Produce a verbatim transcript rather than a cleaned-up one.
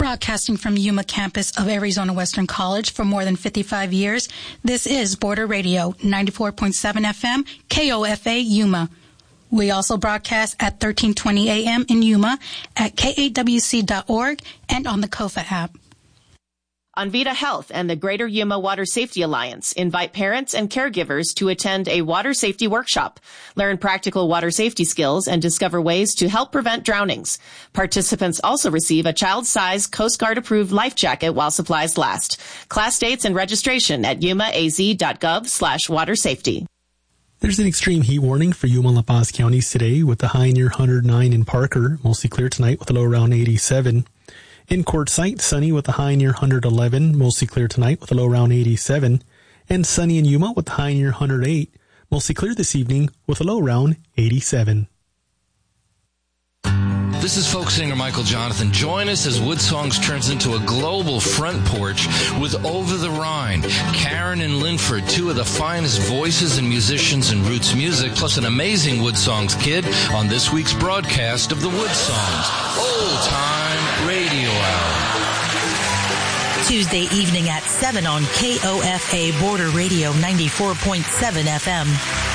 Broadcasting from Yuma campus of Arizona Western College for more than fifty-five years, this is Border Radio, ninety-four point seven F M, K O F A Yuma. We also broadcast at thirteen twenty A M in Yuma, at K A W C dot org, and on the Kofa app. Envita Health and the Greater Yuma Water Safety Alliance invite parents and caregivers to attend a water safety workshop, learn practical water safety skills, and discover ways to help prevent drownings. Participants also receive a child-size Coast Guard-approved life jacket while supplies last. Class dates and registration at yumaaz.gov slash water safety. There's an extreme heat warning for Yuma and La Paz counties today with a high near one hundred nine in Parker, mostly clear tonight with a low around eighty-seven. In Quartzsite, sunny with a high near one hundred eleven, mostly clear tonight with a low around eighty-seven. And sunny in Yuma with a high near one hundred eight, mostly clear this evening with a low around eighty-seven. This is folk singer Michael Jonathan. Join us as Wood Songs turns into a global front porch with Over the Rhine, Karen and Linford, two of the finest voices and musicians in roots music, plus an amazing Wood Songs kid on this week's broadcast of the Wood Songs Old Time Radio Hour. Tuesday evening at seven on K O F A Border Radio ninety-four point seven F M.